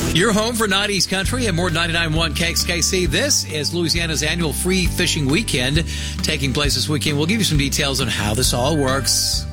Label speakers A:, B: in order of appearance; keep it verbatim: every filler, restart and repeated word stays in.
A: Your home for nineties country and more ninety-nine point one K X K C. This is Louisiana's annual free fishing weekend taking place this weekend. We'll give you some details on how this all works.